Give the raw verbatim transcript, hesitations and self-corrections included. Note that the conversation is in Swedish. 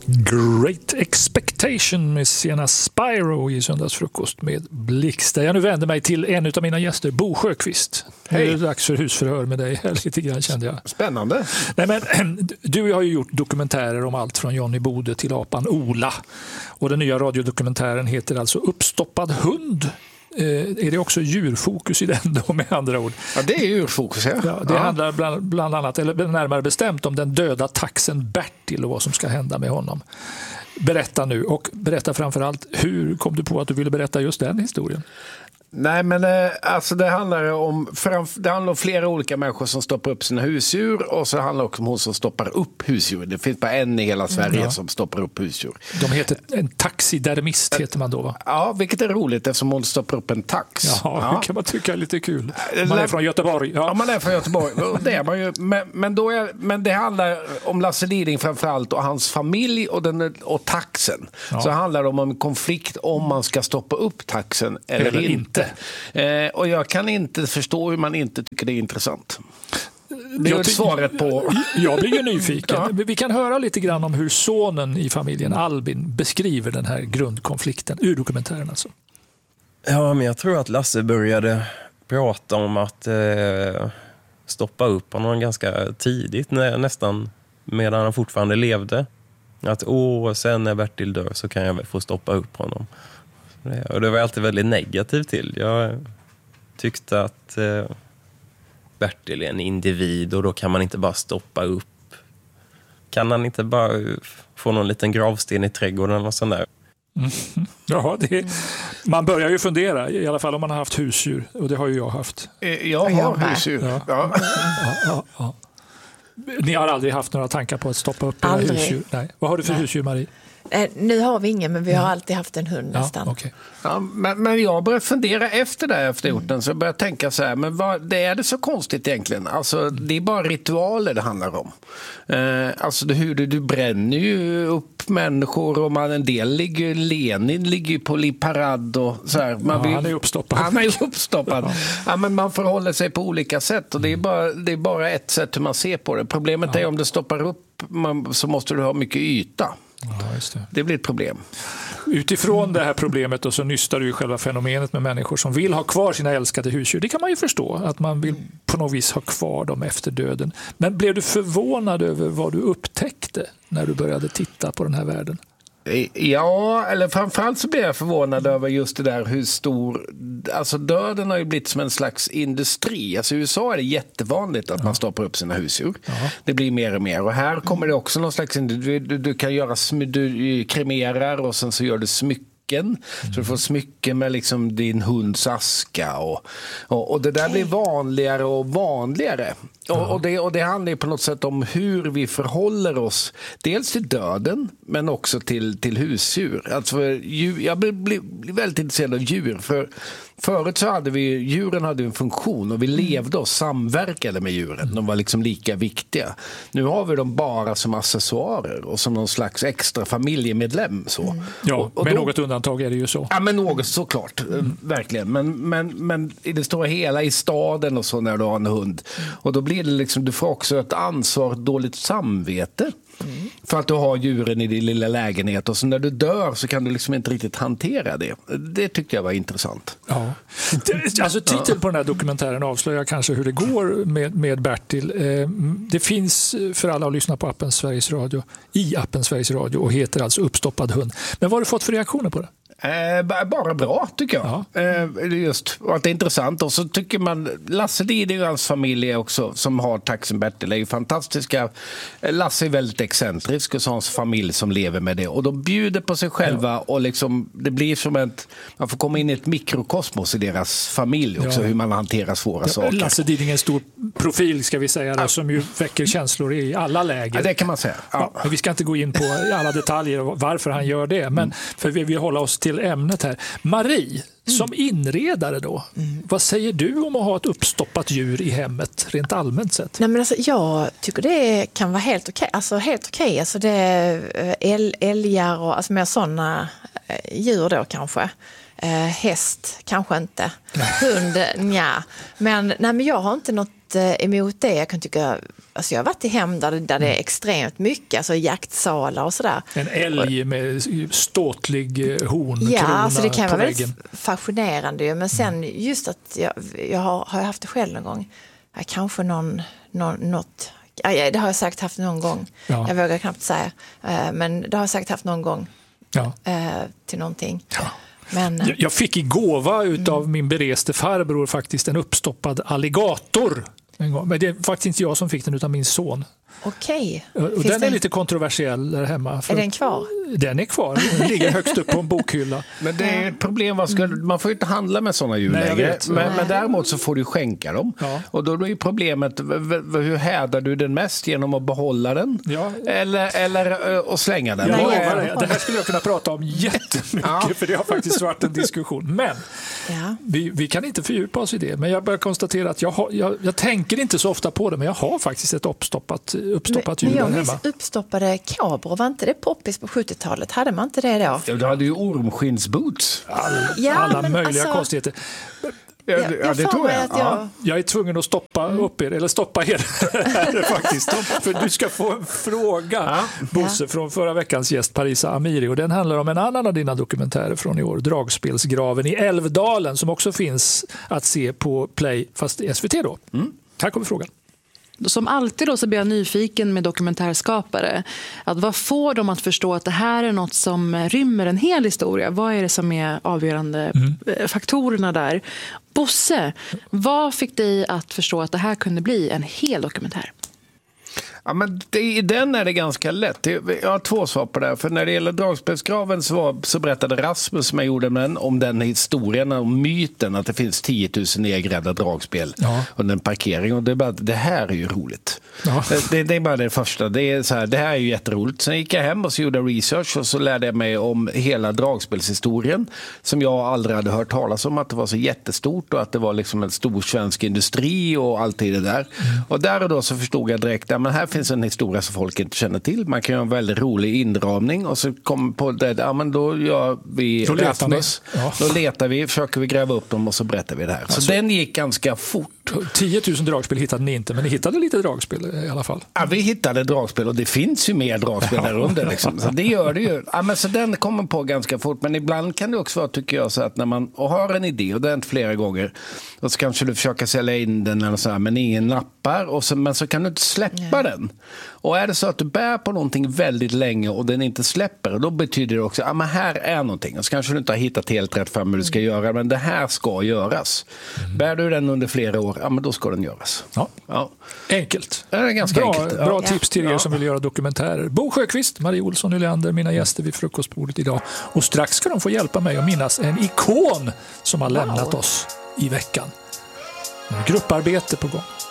Great Expectation med Sienna Spyro i söndagsfrukost med Blixt. Jag nu vänder mig till en av mina gäster, Bo Sjöqvist. Hej. Nu är det dags för husförhör med dig här lite grann, kände jag. Spännande. Nej, men, du har ju gjort dokumentärer om allt från Johnny Bode till apan Ola. Och den nya radiodokumentären heter alltså Uppstoppad hund. Eh, är det också djurfokus i den då, med andra ord? Ja, det är djurfokus, ja. Ja, det ja. handlar bland, bland annat, eller närmare bestämt, om den döda taxen Bertil och vad som ska hända med honom. Berätta nu, och berätta framförallt, hur kom du på att du ville berätta just den historien? Nej, men eh, alltså det handlar om framf- det handlar om flera olika människor som stoppar upp sina husdjur, och så handlar det också om hon som stoppar upp husdjur. Det finns bara en i hela Sverige ja. som stoppar upp husdjur. De heter en taxidermist, heter man då, va? Ja, vilket är roligt eftersom hon stoppar upp en tax. Ja, ja. Det kan man tycka är lite kul. Man är från Göteborg. Ja, ja man är från Göteborg. Det är man ju. Men, men, då är, men det handlar om Lasse Liding framförallt och hans familj och, den, och taxen. Ja. Så handlar det om en konflikt om man ska stoppa upp taxen eller, eller inte. Eh, och jag kan inte förstå hur man inte tycker det är intressant. Det är ju svaret på... Jag blir ju nyfiken. Ja. Vi kan höra lite grann om hur sonen i familjen Albin beskriver den här grundkonflikten ur dokumentären alltså. Ja, men jag tror att Lasse började prata om att eh, stoppa upp honom ganska tidigt, nä- nästan medan han fortfarande levde. Att åh, sen när Bertil dör så kan jag väl få stoppa upp honom. Och det var jag alltid väldigt negativ till. Jag tyckte att eh, Bertil är en individ och då kan man inte bara stoppa upp. Kan han inte bara få någon liten gravsten i trädgården eller sånt där? Mm. Ja, det, man börjar ju fundera, i alla fall om man har haft husdjur, och det har ju jag haft. Jag har husdjur. Ja. Ja. Ja, ja, ja. Ni har aldrig haft några tankar på att stoppa upp era husdjur? Nej. Vad har du för Nej. husdjur, Marie? Eh, nu har vi ingen, men vi har alltid haft en hund nästan. Ja, okay. ja, men, men jag började fundera efter det efter gjort den, så jag började tänka så här, men vad det är det så konstigt egentligen? Alltså det är bara ritualer det handlar om. Eh, alltså det, hur du, du bränner ju upp människor, och man, en del ligger, Lenin ligger ju på Liparad och så här. Man ja, vill, han är uppstoppad. Han är uppstoppad. Ja. Ja, men man förhåller sig på olika sätt, och det är bara, det är bara ett sätt hur man ser på det. Problemet ja. är om det stoppar upp man, så måste du ha mycket yta. Ja, just det. Det blir ett problem. Utifrån det här problemet och så nystar du ju själva fenomenet med människor som vill ha kvar sina älskade husdjur. Det kan man ju förstå, att man vill på något vis ha kvar dem efter döden. Men blev du förvånad över vad du upptäckte när du började titta på den här världen? Ja, eller framförallt så blev jag förvånad över just det där hur stor, alltså döden har ju blivit som en slags industri. Alltså i U S A är det jättevanligt att ja. man stoppar upp sina husdjur. Ja. Det blir mer och mer, och här kommer det också någon slags, du, du, du kan göra, du kremerar och sen så gör du smycken. Mm. Så du får smycken med liksom din hunds aska och, och, och det där blir vanligare och vanligare. Ja. Och, och, det, och det handlar ju på något sätt om hur vi förhåller oss dels till döden men också till, till husdjur. Alltså, djur, jag blir, blir, blir väldigt intresserad av djur, för förut så hade vi, djuren hade en funktion och vi levde och samverkade med djuren. De var liksom lika viktiga. Nu har vi dem bara som accessoarer och som någon slags extra familjemedlem. Så. Mm. Ja, och, och med då, något undantag är det ju så. Ja, men något såklart, mm. verkligen. Men, men, men i det stora hela i staden och så när du har en hund. Och då blir det liksom, du får också ett ansvar, ett dåligt samvete. Mm. För att du har djuren i din lilla lägenhet, och så när du dör så kan du liksom inte riktigt hantera det. Det tyckte jag var intressant. Ja. Alltså titeln på den här dokumentären avslöjar kanske hur det går med, med Bertil. Det finns för alla att lyssna på appen Sveriges Radio, i appen Sveriges Radio, och heter alltså Uppstoppad hund. Men vad har du fått för reaktioner på det? Eh, bara bra tycker jag. Ja. Eh, just att det är intressant. Och så tycker man, Lasse Liding och hans familj också, som har taxen Bertil, är ju fantastiska. Lasse är väldigt excentrisk och så hans familj som lever med det. Och de bjuder på sig själva, ja. och liksom, det blir som ett, man får komma in i ett mikrokosmos i deras familj också, ja. hur man hanterar svåra ja, saker. Lasse Liding är en stor profil, ska vi säga, ja. som ju väcker känslor i alla läger. Ja, det kan man säga. Ja. Ja, men vi ska inte gå in på alla detaljer och varför han gör det, men mm. för vi vill hålla oss till ämnet här. Marie, som mm. inredare då, mm. vad säger du om att ha ett uppstoppat djur i hemmet rent allmänt sett? Nej, men alltså, jag tycker det kan vara helt okej. Alltså helt okej. Alltså det är äl- älgar och alltså mer sådana djur då kanske. Eh, häst kanske inte. Hund, nja. Men, nej, men jag har inte något emot det. Jag kan tycka alltså jag har varit i hem där, där det är extremt mycket, alltså jaktsalar och sådär. En älg med ståtlig horn. Ja, alltså det kan vara väldigt väggen. fascinerande. Men sen just att jag, jag har, har jag haft det själv någon gång. Ja, kanske någon, någon, något... Ja, det har jag sagt haft någon gång. Ja. Jag vågar knappt säga. Men det har jag sagt haft någon gång. Ja. Till någonting. Ja. Men, jag fick i gåva utav mm. min bereste farbror faktiskt en uppstoppad alligator. En gång. Men det är faktiskt inte jag som fick den utan min son. Okej. Och den är den... lite kontroversiell där hemma. Är den kvar? Den är kvar. Den ligger högst upp på en bokhylla. Men det är ett problem. Vad ska, man får ju inte handla med sådana djur Nej, längre. Men, men däremot så får du skänka dem. Ja. Och då är ju problemet, hur härdar du den mest? Genom att behålla den? Ja. Eller, eller att slänga den? Jag lovar det. Det här skulle jag kunna prata om jättemycket. Ja. För det har faktiskt varit en diskussion. Men ja. vi, vi kan inte fördjupa oss i det. Men jag börjar konstatera att jag, har, jag, jag tänker inte så ofta på det. Men jag har faktiskt ett uppstoppat, uppstoppat djur där hemma. Men jag uppstoppade kabror, var inte det poppis på sjuttiotalet? Hade man inte det då? Ja, du hade ju ormskinsboots. All, ja, alla möjliga alltså, konstigheter. Ja, det, ja, det tror jag. Att jag... Ja. Jag är tvungen att stoppa mm. upp er, eller stoppa er här faktiskt. För du ska få en fråga, ja. Bosse, från förra veckans gäst Parisa Amiri. Och den handlar om en annan av dina dokumentärer från i år, Dragspelsgraven i Älvdalen, som också finns att se på Play, fast S V T då. Mm. Här kommer frågan. Som alltid då så blir jag nyfiken med dokumentärskapare. Att vad får dem att förstå att det här är något som rymmer en hel historia? Vad är det som är avgörande mm. faktorerna där? Bosse, vad fick dig att förstå att det här kunde bli en hel dokumentär? Ja, men det, i den är det ganska lätt. Jag har två svar på det. För när det gäller Dragspelsgraven så, var, så berättade Rasmus som jag gjorde med den, om den historien, om myten att det finns tio tusen nedgrävda dragspel ja. under en parkering. Och det, är bara, det här är ju roligt. Ja. Det, det, det är bara det första. Det, är så här, det här är ju jätteroligt. Sen gick jag hem och så gjorde jag research och så lärde jag mig om hela dragspelshistorien som jag aldrig hade hört talas om. Att det var så jättestort och att det var liksom en stor svensk industri och allt det där. Mm. Och där och då så förstod jag direkt att här finns en historia som folk inte känner till. Man kan göra en väldigt rolig inramning och så kommer på det, ja men då gör vi då letar, ja. då letar vi, försöker vi gräva upp dem och så berättar vi det här. Alltså, så den gick ganska fort. tio tusen dragspel hittade ni inte, men ni hittade lite dragspel i alla fall. Ja, vi hittade dragspel och det finns ju mer dragspel där under. Liksom. Så det gör det ju. Ja, men så den kommer på ganska fort, men ibland kan det också vara, tycker jag, så att när man har en idé, och det har inte flera gånger, och så kanske du försöker sälja in den eller så här, men ingen nappar, och så, men så kan du inte släppa mm. den. Och är det så att du bär på någonting väldigt länge och den inte släpper, då betyder det också att ah, här är någonting. Och så kanske du inte har hittat helt rätt fram hur du ska mm. göra, men det här ska göras. Mm. Bär du den under flera år, ja, men då ska den göras. Ja. Ja. Enkelt. Det är ganska bra, enkelt. Bra ja. tips till er ja. som vill göra dokumentärer. Bo Sjöqvist, Marie Olsson, Nylander, mina gäster vid frukostbordet idag. Och strax ska de få hjälpa mig att minnas en ikon som har lämnat wow. oss i veckan. Grupparbete på gång.